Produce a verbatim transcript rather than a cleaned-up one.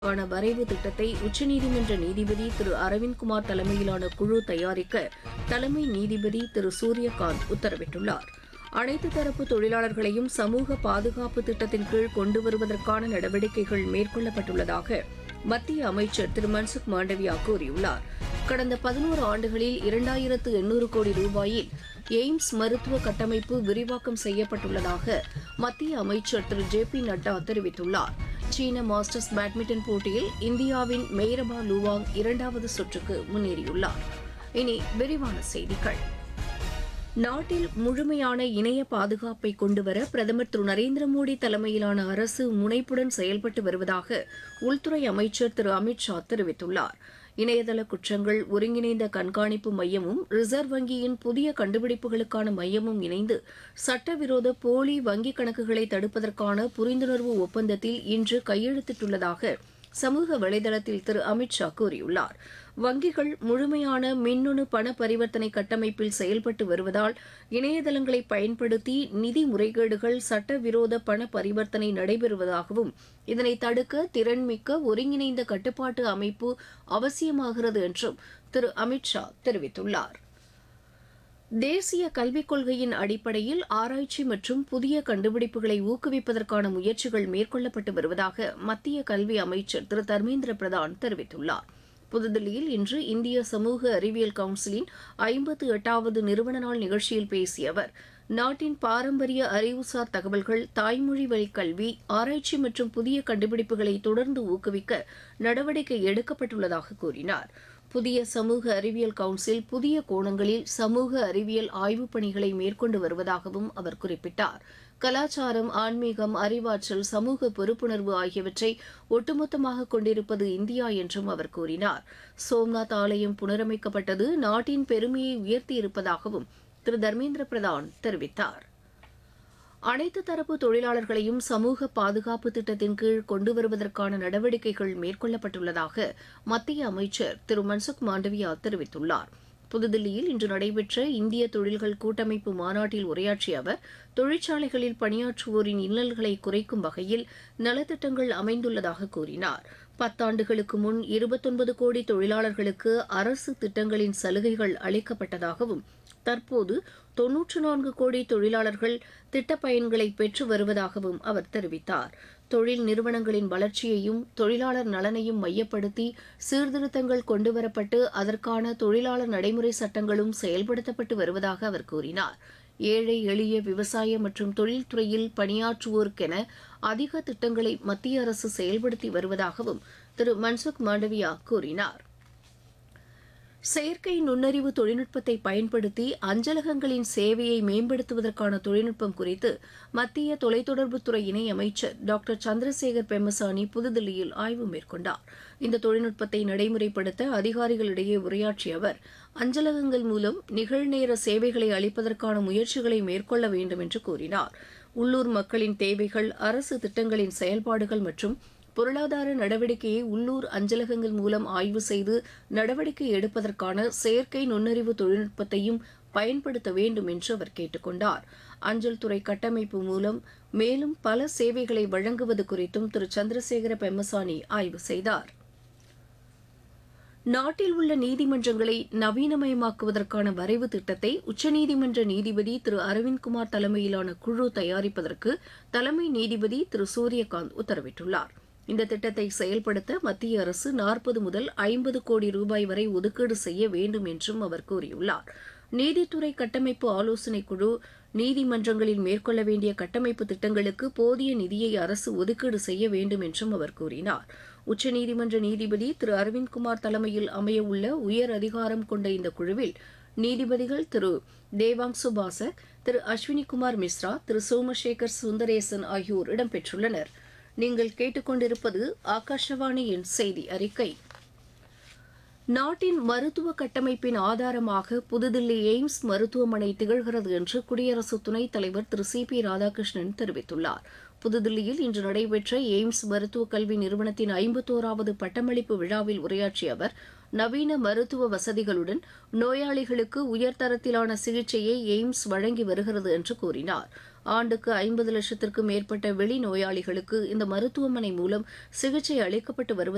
க்கான வரைவு திட்டத்தை உச்சநீதிமன்ற நீதிபதி திரு அரவிந்த்குமார் தலைமையிலான குழு தயாரிக்க தலைமை நீதிபதி திரு சூரியகாந்த் உத்தரவிட்டுள்ளார். அனைத்து தரப்பு தொழிலாளர்களையும் சமூக பாதுகாப்பு திட்டத்தின் கீழ் கொண்டு வருவதற்கான நடவடிக்கைகள் மேற்கொள்ளப்பட்டுள்ளதாக மத்திய அமைச்சர் திரு மன்சுக் மாண்டவியா கூறியுள்ளார். கடந்த பதினோரு ஆண்டுகளில் இரண்டாயிரத்து எண்ணூறு கோடி ரூபாயில் எய்ம்ஸ் மருத்துவ கட்டமைப்பு விரிவாக்கம் செய்யப்பட்டுள்ளதாக மத்திய அமைச்சர் திரு ஜே பி நட்டா தெரிவித்துள்ளார். சீன மாஸ்டர்ஸ் பேட்மிண்டன் போட்டியில் இந்தியாவின் மெய்ரபா லூவாங் இரண்டாவது சுற்றுக்கு முன்னேறியுள்ளார். இனி விரிவான செய்திகள். நாட்டில் முழுமையான இணைய பாதுகாப்பை கொண்டுவர பிரதமர் திரு நரேந்திர மோடி தலைமையிலான அரசு முனைப்புடன் செயல்பட்டு வருவதாக உள்துறை அமைச்சர் திரு அமித் ஷா தெரிவித்துள்ளார். இணையதள குற்றங்கள் ஒருங்கிணைந்த கண்காணிப்பு மையமும் ரிசர்வ் வங்கியின் புதிய கண்டுபிடிப்புகளுக்கான மையமும் இணைந்து சட்டவிரோத போலி வங்கிக் கணக்குகளை தடுப்பதற்கான புரிந்துணர்வு ஒப்பந்தத்தில் இன்று கையெழுத்திட்டுள்ளதாக சமூக வலைதளத்தில் திரு அமித் ஷா கூறியுள்ளார். வங்கிகள் முழுமையான மின்னணு பண பரிவர்த்தனை கட்டமைப்பில் செயல்பட்டு வருவதால் இணையதளங்களை பயன்படுத்தி நிதி முறைகேடுகள் சட்டவிரோத பண பரிவர்த்தனை நடைபெறுவதாகவும் இதனை தடுக்க திறன்மிக்க ஒருங்கிணைந்த கட்டுப்பாட்டு அமைப்பு அவசியமாகிறது என்றும் திரு அமித் ஷா தெரிவித்துள்ளார். தேசிய கல்விக் கொள்கையின் அடிப்படையில் ஆராய்ச்சி மற்றும் புதிய கண்டுபிடிப்புகளை ஊக்குவிப்பதற்கான முயற்சிகள் மேற்கொள்ளப்பட்டு வருவதாக மத்திய கல்வி அமைச்சர் திரு தர்மேந்திர பிரதான் தெரிவித்துள்ளார். புதுதில்லியில் இன்று இந்திய சமூக அறிவியல் கவுன்சிலின் ஐம்பத்து எட்டாவது நிறுவன நாள் நிகழ்ச்சியில் பேசிய அவர், நாட்டின் பாரம்பரிய அறிவுசார் தகவல்கள், தாய்மொழி வழி கல்வி, ஆராய்ச்சி மற்றும் புதிய கண்டுபிடிப்புகளை தொடர்ந்து ஊக்குவிக்க நடவடிக்கை எடுக்கப்பட்டுள்ளதாக கூறினார். புதிய சமூக அறிவியல் கவுன்சில் புதிய கோணங்களில் சமூக அறிவியல் ஆய்வுப் பணிகளை மேற்கொண்டு வருவதாகவும் அவர் குறிப்பிட்டார். கலாச்சாரம், ஆன்மீகம், அறிவாற்றல், சமூக பொறுப்புணர்வு ஆகியவற்றை ஒட்டுமொத்தமாக கொண்டிருப்பது இந்தியா என்றும் அவர் கூறினார். சோம்நாத் ஆலயம் புனரமைக்கப்பட்டது நாட்டின் பெருமையை உயர்த்தியிருப்பதாகவும் திரு தர்மேந்திர பிரதான் தெரிவித்தார். அனைத்து தரப்பு தொழிலாளர்களையும் சமூக பாதுகாப்பு திட்டத்தின் கீழ் கொண்டு வருவதற்கான நடவடிக்கைகள் மேற்கொள்ளப்பட்டுள்ளதாக மத்திய அமைச்சர் திரு மன்சுக் மாண்டவியா தெரிவித்துள்ளார். புதுதில்லியில் இன்று நடைபெற்ற இந்திய தொழில்கள் கூட்டமைப்பு மாநாட்டில் உரையாற்றிய அவர், தொழிற்சாலைகளில் பணியாற்றுவோரின் இன்னல்களை குறைக்கும் வகையில் நலத்திட்டங்கள் அமைந்துள்ளதாக கூறினார். பத்தாண்டுகளுக்கு முன் இருபத்தொன்பது கோடி தொழிலாளர்களுக்கு அரசு திட்டங்களின் சலுகைகள் அளிக்கப்பட்டதாகவும் தற்போது தொன்னூற்று நான்கு கோடி தொழிலாளர்கள் திட்டப் பயன்களை பெற்று வருவதாகவும் அவர் தெரிவித்தார். தொழில் நிறுவனங்களின் வளர்ச்சியையும் தொழிலாளர் நலனையும் மையப்படுத்தி சீர்திருத்தங்கள் கொண்டுவரப்பட்டு அதற்கான தொழிலாளர் நடைமுறை சட்டங்களும் செயல்படுத்தப்பட்டு வருவதாக அவர் கூறினார். ஏழை எளிய விவசாய மற்றும் தொழில்துறையில் பணியாற்றுவோருக்கென அதிக திட்டங்களை மத்திய அரசு செயல்படுத்தி வருவதாகவும் திரு மன்சுக் மாண்டவியா கூறினார். செயற்கை நுண்ணறிவு தொழில்நுட்பத்தை பயன்படுத்தி அஞ்சலகங்களின் சேவையை மேம்படுத்துவதற்கான தொழில்நுட்பம் குறித்து மத்திய தொலைத்தொடர்புத்துறை இணையமைச்சர் டாக்டர் சந்திரசேகர் பெம்மசானி புதுதில்லியில் ஆய்வு மேற்கொண்டார். இந்த தொழில்நுட்பத்தை நடைமுறைப்படுத்த அதிகாரிகளிடையே உரையாற்றிய அவர், அஞ்சலகங்கள் மூலம் நிகழ்நேர சேவைகளை அளிப்பதற்கான முயற்சிகளை மேற்கொள்ள வேண்டும் என்று கூறினார். உள்ளூர் மக்களின் தேவைகள், அரசு திட்டங்களின் செயல்பாடுகள் மற்றும் பொருளாதார நடவடிக்கையை உள்ளூர் அஞ்சலகங்கள் மூலம் ஆய்வு செய்து நடவடிக்கை எடுப்பதற்கான செயற்கை நுண்ணறிவு தொழில்நுட்பத்தையும் பயன்படுத்த வேண்டும் என்று அவர் கேட்டுக் கொண்டார். அஞ்சல் துறை கட்டமைப்பு மூலம் மேலும் பல சேவைகளை வழங்குவது குறித்தும் திரு சந்திரசேகர பெம்மசானி ஆய்வு செய்தார். நாட்டில் உள்ள நீதிமன்றங்களை நவீனமயமாக்குவதற்கான வரைவு திட்டத்தை உச்சநீதிமன்ற நீதிபதி திரு அரவிந்த்குமார் தலைமையிலான குழு தயாரிப்பதற்கு தலைமை நீதிபதி திரு சூரியகாந்த் உத்தரவிட்டுள்ளார். இந்த திட்டத்தை செயல்படுத்த மத்திய அரசு நாற்பது முதல் ஐம்பது கோடி ரூபாய் வரை ஒதுக்கீடு செய்ய வேண்டும் என்றும் அவர் கூறியுள்ளார். நீதித்துறை கட்டமைப்பு ஆலோசனைக் குழு நீதிமன்றங்களில் மேற்கொள்ள வேண்டிய கட்டமைப்பு திட்டங்களுக்கு போதிய நிதியை அரசு ஒதுக்கீடு செய்ய வேண்டும் என்றும் அவர் கூறினார். உச்சநீதிமன்ற நீதிபதி திரு அரவிந்த்குமார் தலைமையில் அமையவுள்ள உயர் அதிகாரம் கொண்ட இந்த குழுவில் நீதிபதிகள் திரு தேவாங்சு பாசக், திரு அஸ்வினிகுமார் மிஸ்ரா, திரு சோமசேகர் சுந்தரேசன் ஆகியோர் இடம்பெற்றுள்ளனர். நீங்கள் கேட்டுக்கொண்டிருப்பது ஆகாஷவாணியின் செய்தி அறிக்கை. நாட்டின் மருத்துவ கட்டமைப்பின் ஆதாரமாக புதுதில்லி எய்ம்ஸ் மருத்துவமனை திகழ்கிறது என்று குடியரசு துணைத் தலைவர் திரு சி பி ராதாகிருஷ்ணன் தெரிவித்துள்ளார். புதுதில்லியில் இன்று நடைபெற்ற எய்ம்ஸ் மருத்துவக் கல்வி நிறுவனத்தின் ஐம்பத்தோராவது பட்டமளிப்பு விழாவில் உரையாற்றிய அவர், நவீன மருத்துவ வசதிகளுடன் நோயாளிகளுக்கு உயர்தரத்திலான சிகிச்சையை எய்ம்ஸ் வழங்கி வருகிறது என்று கூறினார். ஆண்டுக்கு ஐம்பது லட்சத்திற்கும் மேற்பட்ட வெளிநோயாளிகளுக்கு இந்த மருத்துவமனை மூலம் சிகிச்சை அளிக்கப்பட்டு வருவதாக